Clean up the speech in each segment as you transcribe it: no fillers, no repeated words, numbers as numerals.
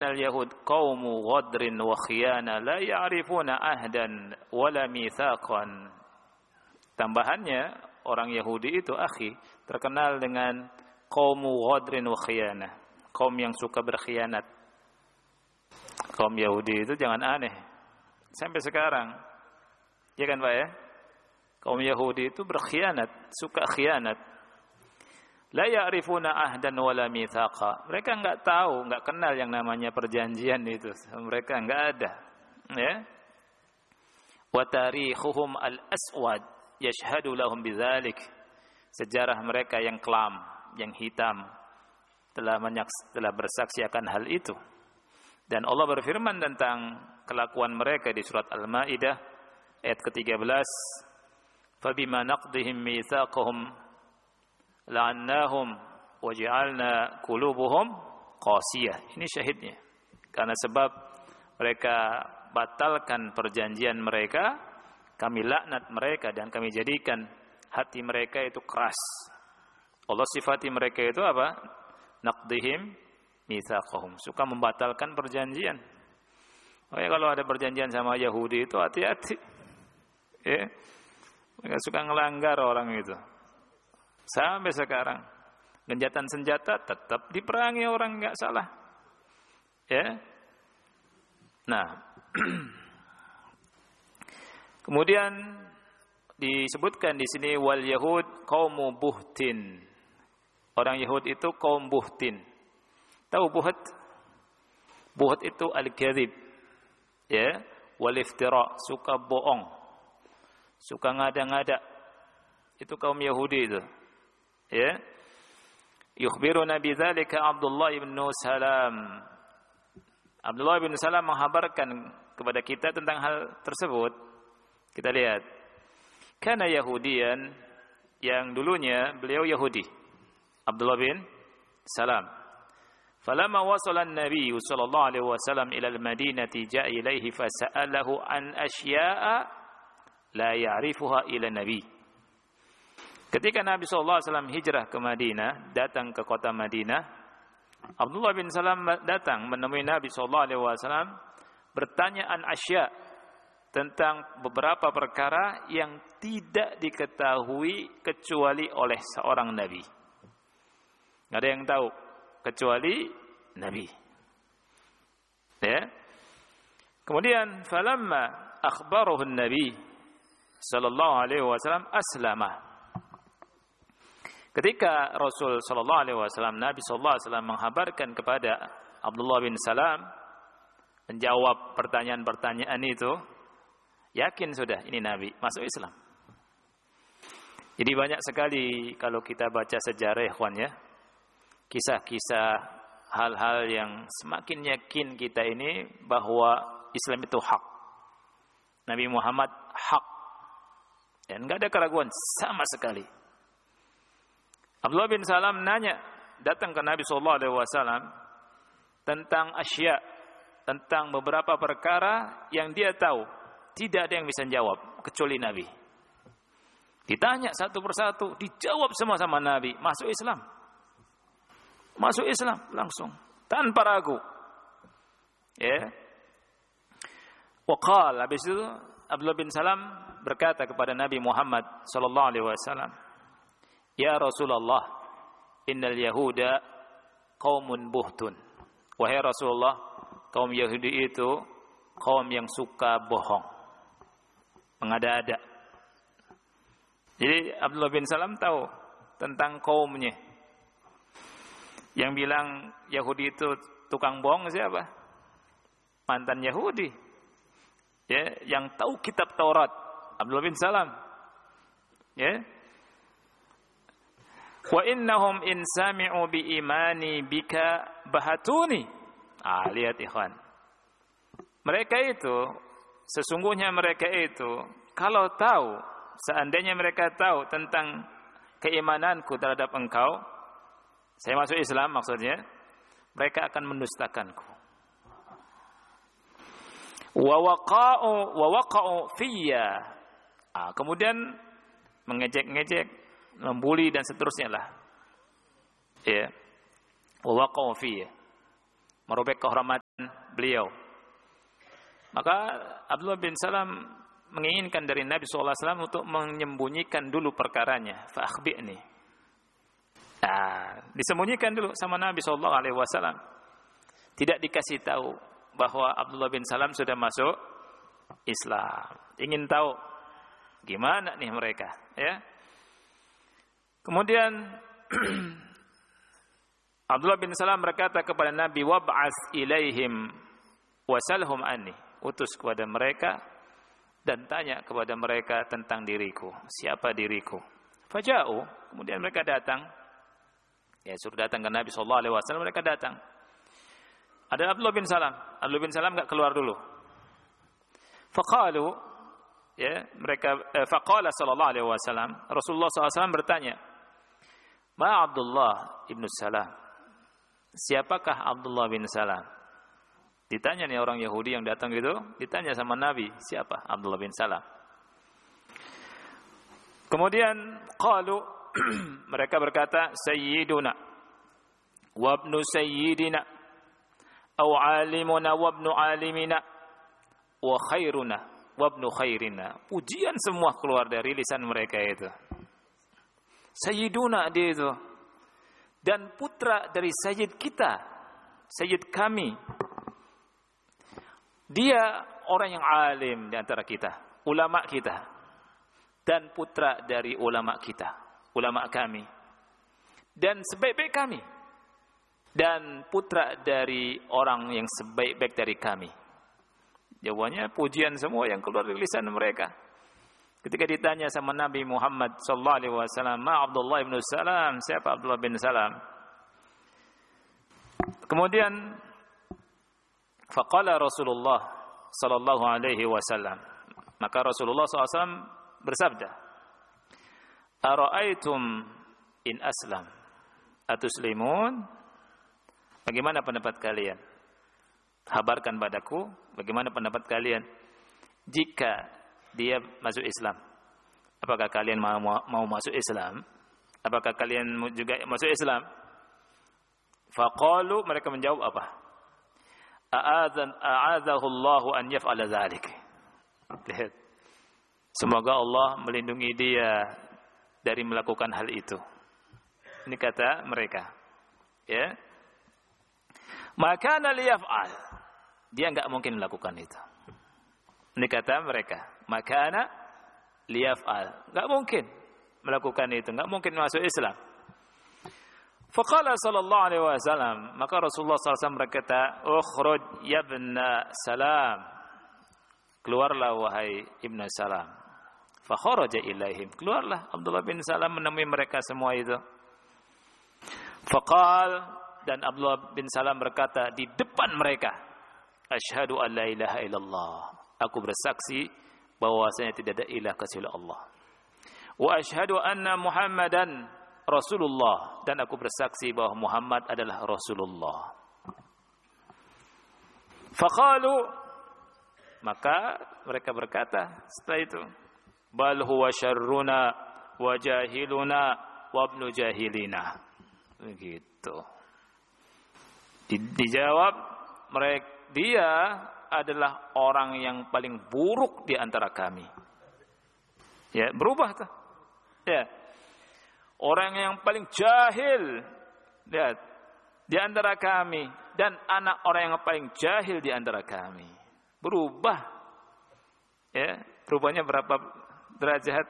al-yahud qaumu ghadrin wa khiyana la ya'rifuna ahdan wala mitsaqan. Tambahannya, orang Yahudi itu terkenal dengan qaumu ghadrin wa khiyana, kaum yang suka berkhianat. Kaum Yahudi itu jangan aneh. Sampai sekarang. Ya kan, Pak ya? Kaum Yahudi itu berkhianat, suka khianat. La ya'rifuna ahdan wala mithaqa. Mereka enggak tahu, enggak kenal yang namanya perjanjian itu. Mereka enggak ada. Ya. Wa tarikhuhum al-aswad yashhadu lahum bidzalik. Sejarah mereka yang kelam, yang hitam telah bersaksi akan hal itu. Dan Allah berfirman tentang kelakuan mereka di surat Al-Maidah ayat ke-13, "Fabima naqdihim mitsaqahum la'annahum waja'alna qulubuhum qasiyah." Ini syahidnya. Karena sebab mereka batalkan perjanjian mereka, kami laknat mereka dan kami jadikan hati mereka itu keras. Allah sifati mereka itu apa? Naqdihim mitsaqahum, suka membatalkan perjanjian. Makanya kalau ada perjanjian sama Yahudi itu hati-hati. Ya. Mereka suka ngelanggar orang itu. Sampai sekarang genjatan senjata tetap diperangi orang enggak salah. Ya. Nah, kemudian disebutkan di sini wal yahud qaumu buhtin. Orang Yahud itu kaum buhtin. Tahu buht? Buht itu al-kadzib. Ya, wal iftira, suka bohong. Suka ngada-ngada. Itu kaum Yahudi itu. Ya. Yukhbiruna bidzalika Abdullah bin Salam. Abdullah bin Salam menghabarkan kepada kita tentang hal tersebut. Kita lihat. Kana Yahudian, yang dulunya beliau Yahudi. Abdullah bin Salam. Falamma wasala an-nabiy sallallahu alaihi wasallam ila al-Madinati ja'a ilaihi fasa'alahu an asya'a la ya'rifuha ila nabi. Ketika Nabi sallallahu alaihi wasallam hijrah ke Madinah, datang ke kota Madinah, Abdullah bin Salam datang menemui Nabi sallallahu alaihi wasallam bertanya an asya' tentang beberapa perkara yang tidak diketahui kecuali oleh seorang nabi. Enggak ada yang tahu kecuali Nabi. Ya. Kemudian falamma akhbarahu an-nabi sallallahu alaihi wasallam aslama. Ketika Rasul sallallahu alaihi wasallam, Nabi sallallahu alaihi wasallam menghabarkan kepada Abdullah bin Salam, menjawab pertanyaan-pertanyaan itu, yakin sudah ini Nabi masuk Islam. Jadi banyak sekali kalau kita baca sejarah ikhwan ya, kisah-kisah hal-hal yang semakin yakin kita ini bahwa Islam itu hak. Nabi Muhammad hak. Dan enggak ada keraguan sama sekali. Abdullah bin Salam nanya, datang ke Nabi sallallahu alaihi wasallam tentang asya, tentang beberapa perkara yang dia tahu. Tidak ada yang bisa jawab kecuali Nabi. Ditanya satu persatu, dijawab semua sama Nabi, masuk Islam. Masuk Islam langsung tanpa ragu. Ya. Waqal, habis itu Abdullah bin Salam berkata kepada Nabi Muhammad sallallahu alaihi wasallam, "Ya Rasulullah, innal yahuda qaumun buhtun." Wahai Rasulullah, kaum Yahudi itu kaum yang suka bohong, mengada-ada. Jadi Abdullah bin Salam tahu tentang kaumnya. Yang bilang Yahudi itu tukang bohong siapa? Mantan Yahudi. Ya, yang tahu kitab Taurat, Abdullah bin Salam. Ya. Wa innahum in sami'u bi imani bika bahatuni. Lihat ikhwan. Mereka itu, sesungguhnya mereka itu, kalau tahu, seandainya mereka tahu tentang keimananku terhadap engkau, saya masuk Islam maksudnya, mereka akan mendustakanku. Wa waqa'u fiyya. Kemudian mengejek-ngejek, membuli dan seterusnya lah. Ya. Wa waqa'u fiyya. merobek kehormatan beliau. Maka Abdullah bin Salam menginginkan dari Nabi SAW untuk menyembunyikan dulu perkaranya. Fa akhbi'ni. Nah, disembunyikan dulu sama Nabi SAW. Tidak dikasih tahu bahwa Abdullah bin Salam sudah masuk Islam. Ingin tahu gimana nih mereka, ya. Kemudian Abdullah bin Salam berkata kepada Nabi, wab'ats ilaihim wasalhum anni. Utus kepada mereka dan tanya kepada mereka tentang diriku. Siapa diriku? Faja'u. Kemudian mereka datang. Ya, suruh datang ke Nabi SAW. Mereka datang. Ada Abdullah bin Salam. Abdullah bin Salam enggak keluar dulu. Faqalu, ya, mereka faqala sallallahu alaihi wasallam. Rasulullah SAW bertanya, "Ma Abdullah ibnu Salam?" Siapakah Abdullah bin Salam? Ditanya nih orang Yahudi yang datang itu, ditanya sama Nabi, siapa Abdullah bin Salam? Kemudian qalu mereka berkata, sayyiduna wa ibnu sayyidina aw alimuna wa ibnu alimina wa khairuna wa ibnu khairina. Pujian semua keluar dari lisan mereka itu. Sayyiduna dia itu, dan putra dari sayyid kita, sayyid kami. Dia orang yang alim di antara kita, ulama kita, dan putra dari ulama kita, ulama kami, dan sebaik-baik kami, dan putra dari orang yang sebaik-baik dari kami. Jawabannya pujian semua yang keluar dari lisan mereka. Ketika ditanya sama Nabi Muhammad sallallahu alaihi wasallam, "Ma Abdullah bin Salam?" Siapa Abdullah bin Salam? Kemudian faqala Rasulullah sallallahu alaihi wasallam. Maka Rasulullah SAW bersabda, "Ara'aitum in aslam atuslimun?" Bagaimana pendapat kalian? Kabarkan padaku bagaimana pendapat kalian jika dia masuk Islam. Apakah kalian mau masuk Islam? Apakah kalian juga masuk Islam? Faqalu, mereka menjawab apa? A'adzahu Allahu an yaf'ala dzalik. Lihat. Semoga Allah melindungi dia dari melakukan hal itu. Ini kata mereka. Ya. Maka liyaf'al. Dia enggak mungkin melakukan itu. Ini kata mereka. Maka liyaf'al. Enggak mungkin melakukan itu, enggak mungkin masuk Islam. Faqala sallallahu alaihi wasallam, maka Rasulullah SAW berkata, "Ukhruj ya ibna Salam." Keluarlah wahai ibnu Salam. Fa kharaja ilaihim. Keluarlah Abdullah bin Salam menemui mereka semua itu. Faqal, dan Abdullah bin Salam berkata di depan mereka, "Asyhadu an la ilaha illallah." Aku bersaksi bahwasanya tidak ada ilah kecuali Allah. Wa asyhadu anna Muhammadan Rasulullah, dan aku bersaksi bahwa Muhammad adalah Rasulullah. Faqalu, maka mereka berkata setelah itu, bal huwa syarruna wa jahiluna wa ibnu jahilina. Begitu. Dijawab mereka, dia adalah orang yang paling buruk di antara kami. Ya, berubah tuh. Ya. Orang yang paling jahil, lihat, di antara kami, dan anak orang yang paling jahil di antara kami. Berubah. Ya, berubahnya berapa derajat?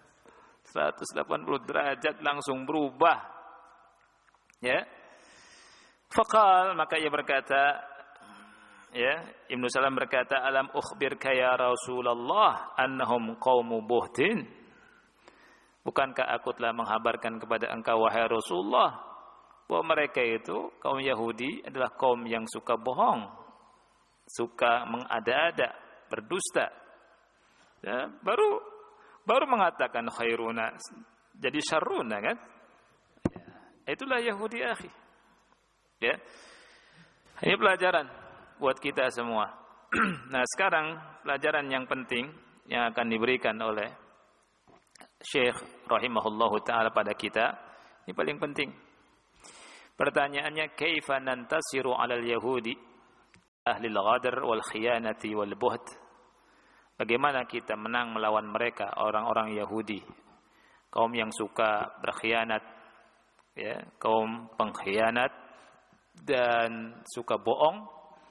180 derajat langsung berubah. Ya. Faqal, maka ia berkata, ya, Ibnu Salam berkata, "Alam ukhbirka ya Rasulullah annahum qaumu buhtin?" Bukankah aku telah menghabarkan kepada engkau wahai Rasulullah bahwa mereka itu kaum Yahudi adalah kaum yang suka bohong, suka mengada-ada, berdusta. Ya, baru mengatakan khairuna jadi syarruna, kan? Ya, itulah Yahudi, akhi. Ya. Ini pelajaran buat kita semua. Nah, sekarang pelajaran yang penting yang akan diberikan oleh Syekh rahimahullahu ta'ala pada kita, ini paling penting. Pertanyaannya, kaifa nantasiru 'alal yahudi ahli al-ghadr wal khiyanati wal buht? Bagaimana kita menang melawan mereka, orang-orang Yahudi, kaum yang suka berkhianat, ya, kaum pengkhianat dan suka bohong.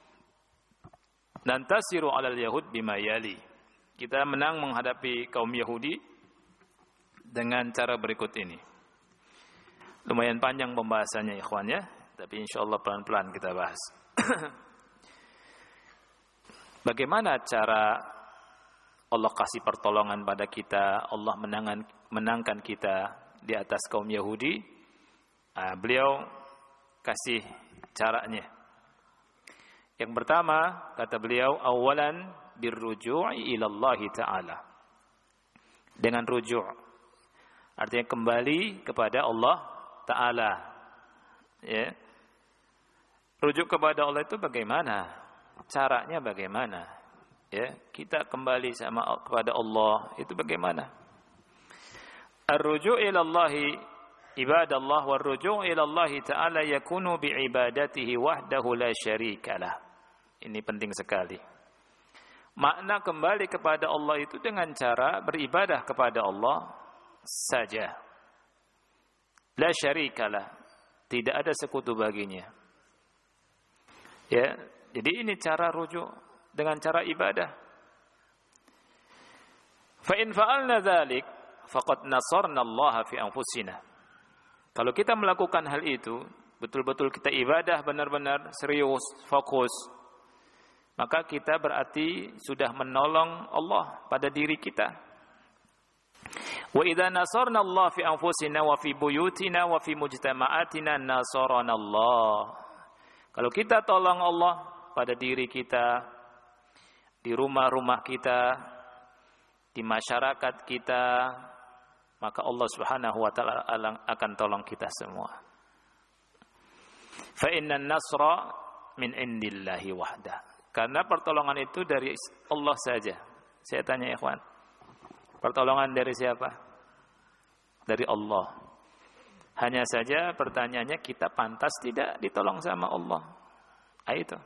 Nantasiru 'alal yahud bima yali. Kita menang menghadapi kaum Yahudi dengan cara berikut ini. Lumayan panjang pembahasannya ikhwan ya, tapi insyaallah pelan-pelan kita bahas. Bagaimana cara Allah kasih pertolongan pada kita, Allah menangkan kita di atas kaum Yahudi? Beliau kasih caranya. Yang pertama, kata beliau, awalan birruju'i ila Allah Ta'ala. Dengan ruju', artinya kembali kepada Allah Ta'ala. Ya. Rujuk kepada Allah itu bagaimana? Caranya bagaimana? Ya, kita kembali kepada Allah itu bagaimana? Ar-ruju' ila Allah ibadallah war-ruju' ila Allah Ta'ala yakunu bi'ibadatihi wahdahu la syarikalah. Ini penting sekali. Makna kembali kepada Allah itu dengan cara beribadah kepada Allah saja. La syarikalah, tidak ada sekutu baginya. Ya, jadi ini cara rujuk dengan cara ibadah. Fa in fa'alna dzalik faqad nasarna Allah fi anfusina. Kalau kita melakukan hal itu, betul-betul kita ibadah benar-benar serius, fokus, maka kita berarti sudah menolong Allah pada diri kita. Wa idza nasarna Allah fi anfusina wa fi buyutina wa fi mujtama'atina nasarana Allah. Kalau kita tolong Allah pada diri kita, di rumah-rumah kita, di masyarakat kita, maka Allah Subhanahu wa taala akan tolong kita semua. Fa innan nasra min indillahi wahdah. Karena pertolongan itu dari Allah saja. Saya tanya ikhwan, pertolongan dari siapa? Dari Allah. Hanya saja pertanyaannya, kita pantas tidak ditolong sama Allah? Itu.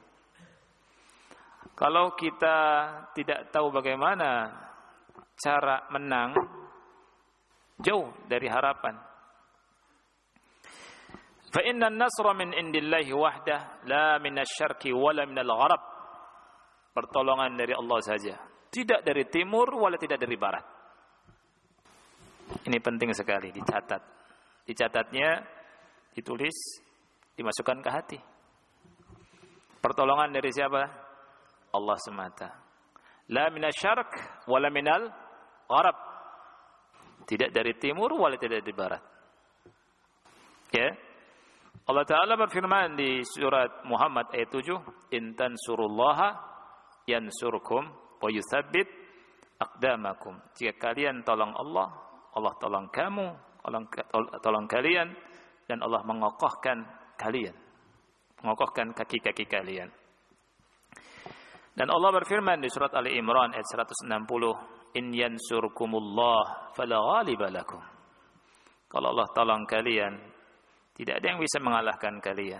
Kalau kita tidak tahu bagaimana cara menang, jauh dari harapan. Fa inna an-nasra min indillahi wahdah la min asy-syarqi wala min al-gharab. Pertolongan dari Allah saja, tidak dari timur wala tidak dari barat. Ini penting sekali dicatat. Dicatatnya, ditulis, dimasukkan ke hati. Pertolongan dari siapa? Allah semata. La minasyarq wala minal gharab. Tidak dari timur wala tidak dari barat. Ya. Allah Ta'ala berfirman di surat Muhammad ayat 7, "In tansurullaha yansurkum wa yutsabbit aqdamakum." Jika kalian tolong Allah, Allah tolong kamu, tolong kalian, dan Allah mengokohkan kalian. Mengokohkan kaki-kaki kalian. Dan Allah berfirman di surat Ali Imran ayat 160, "In yansurkumullah fala ghaliba lakum." Kalau Allah tolong kalian, tidak ada yang bisa mengalahkan kalian.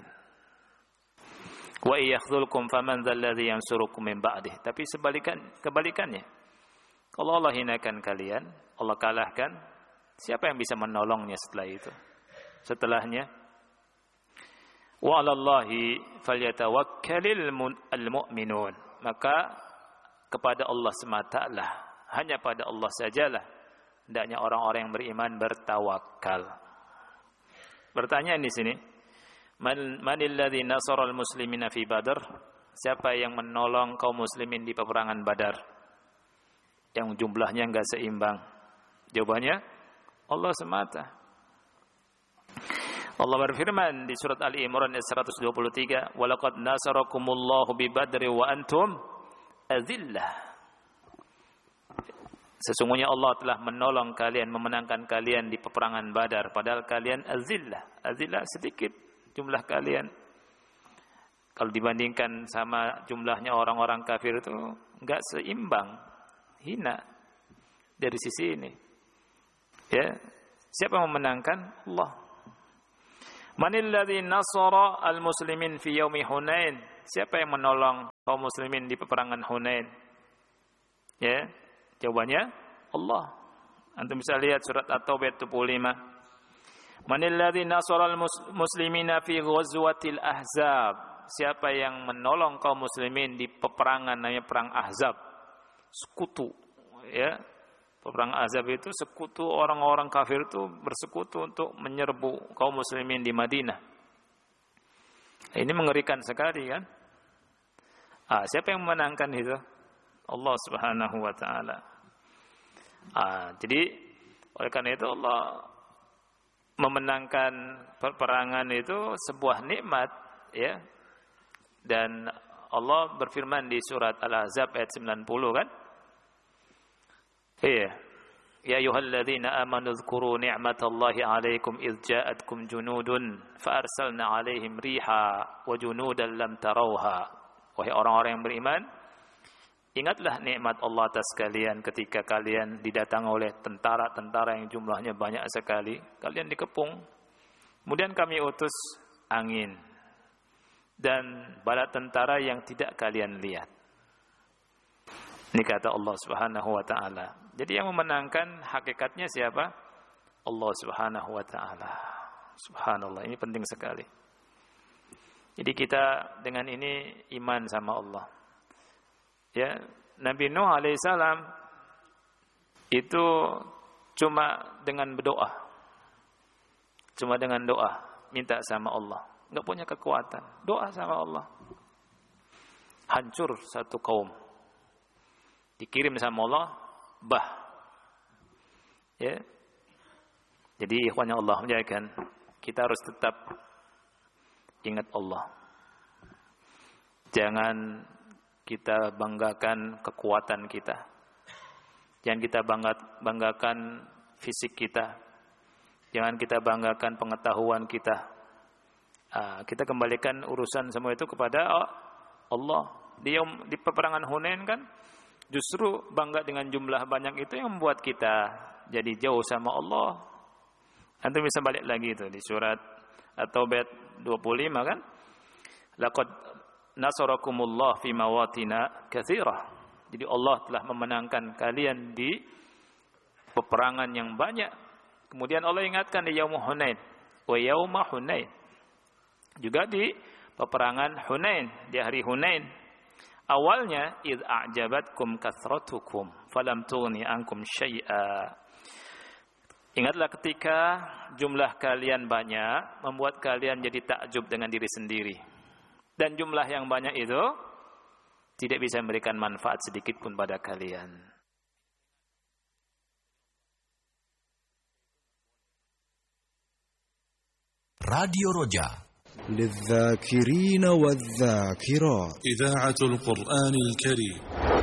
Wa yakhzulkum faman dzal ladzi yansurukum min ba'dih. Tapi kebalikannya. Kalau Allah hinakan kalian, Allah kalahkan, siapa yang bisa menolongnya setelah itu? Setelahnya, wa 'alallahi falyatawakkalul mu'minun. Maka kepada Allah semata lah, hanya pada Allah sajalah hendaknya orang-orang yang beriman bertawakal. Bertanya di sini, manil ladzi nasara al-muslimina fi Badr? Siapa yang menolong kaum muslimin di peperangan Badar? Yang jumlahnya enggak seimbang. Jawabannya Allah semata. Allah berfirman di surat Ali Imran ayat 123, "Walaqad nasarakumullahu bi Badri wa antum azillah." Sesungguhnya Allah telah menolong kalian, memenangkan kalian di peperangan Badar padahal kalian azillah. Azillah sedikit jumlah kalian. Kalau dibandingkan sama jumlahnya orang-orang kafir itu enggak seimbang, hina dari sisi ini. Ya, siapa yang memenangkan? Allah. Manil ladzi nasara al-muslimin fi yaumi Hunain? Siapa yang menolong kaum muslimin di peperangan Hunain? Ya, jawabannya Allah. Antum bisa lihat surat At-Taubah 75. Manil ladzi nasara al-muslimina fi ghazwatil Ahzab? Siapa yang menolong kaum muslimin di peperangan namanya perang Ahzab? Sekutu, ya. Perang Ahzab itu sekutu, orang-orang kafir itu bersekutu untuk menyerbu kaum muslimin di Madinah. Ini mengerikan sekali kan? Siapa yang memenangkan itu? Allah Subhanahu wa taala. Jadi oleh karena itu Allah memenangkan peperangan itu sebuah nikmat, ya. Dan Allah berfirman di surat Al-Ahzab ayat 90 kan? Iya. Ya ayyuhalladzina amanu dzkuru ni'matallahi 'alaikum idz ja'atkum junudun fa arsalna 'alaihim riha wa junudan lam tarauha. Wahai orang-orang yang beriman, ingatlah nikmat Allah atas kalian ketika kalian didatangi oleh tentara-tentara yang jumlahnya banyak sekali, kalian dikepung. Kemudian kami utus angin dan bala tentara yang tidak kalian lihat. Ini kata Allah Subhanahu wa taala. Jadi yang memenangkan hakikatnya siapa? Allah Subhanahu wa taala. Subhanallah, ini penting sekali. Jadi kita dengan ini iman sama Allah. Ya, Nabi Nuh alaihissalam itu cuma dengan berdoa. Cuma dengan doa, minta sama Allah. Enggak punya kekuatan, doa sama Allah. Hancur satu kaum. Dikirim sama Allah, ya. Jadi ikhwannya Allah menjadikan kita harus tetap ingat Allah. Jangan kita banggakan kekuatan kita. Jangan kita banggakan fisik kita. Jangan kita banggakan pengetahuan kita. Kita kembalikan urusan semua itu kepada Allah. Di peperangan Hunain kan justru bangga dengan jumlah banyak itu yang membuat kita jadi jauh sama Allah. Antum bisa balik lagi itu di surat At-Taubah 25 kan? Laqad nasarakumullah fi mawatina katsirah. Jadi Allah telah memenangkan kalian di peperangan yang banyak. Kemudian Allah ingatkan di yaum Hunain, wa yauma Hunain. Juga di peperangan Hunain, di hari Hunain. Awalnya id a'jabatkum kathratukum falam tughni ankum syai'a. Ingatlah ketika jumlah kalian banyak membuat kalian jadi takjub dengan diri sendiri. Dan jumlah yang banyak itu tidak bisa memberikan manfaat sedikit pun pada kalian. Radio Roja للذاكرين والذاكرات إذاعة القرآن الكريم.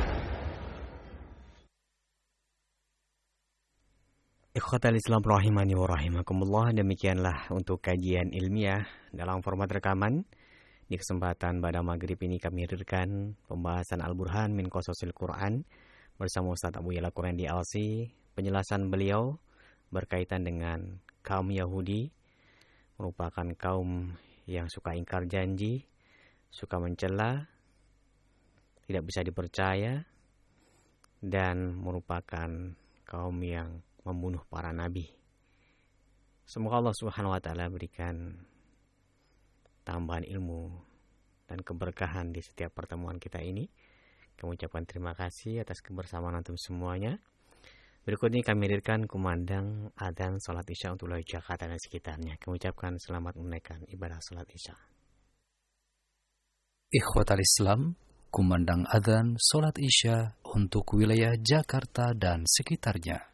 Ikhwatal Islam rahimani wa rahimakumullah. Demikianlah untuk kajian ilmiah dalam format rekaman. Di kesempatan pada maghrib ini kami hadirkan pembahasan Al-Burhan min Qasasil Quran bersama Ustaz Abu Yala Qurendi Alsi. Penjelasan beliau berkaitan dengan kaum Yahudi, merupakan kaum yang suka ingkar janji, suka mencela, tidak bisa dipercaya, dan merupakan kaum yang membunuh para nabi. Semoga Allah Subhanahu wa taala berikan tambahan ilmu dan keberkahan di setiap pertemuan kita ini. Kami ucapkan terima kasih atas kebersamaan antum semuanya. Berikut ini kami hadirkan kumandang adzan salat Isya untuk wilayah Jakarta dan sekitarnya. Kami ucapkan selamat menunaikan ibadah salat Isya. Ikhwatal Islam, kumandang adzan salat Isya untuk wilayah Jakarta dan sekitarnya.